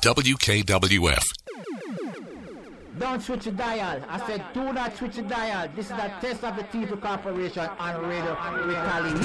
WKWF. Don't switch the dial. I said do not switch the dial. This is a test of the TV Corporation on Radio Retaliation.